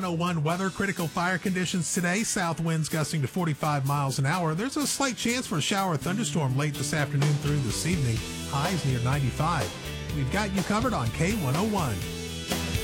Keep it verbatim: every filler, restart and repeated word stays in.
oh one weather, critical fire conditions today. South winds gusting to forty-five miles an hour. There's a slight chance for a shower or thunderstorm late this afternoon through this evening. Highs near ninety-five. We've got you covered on K one oh one.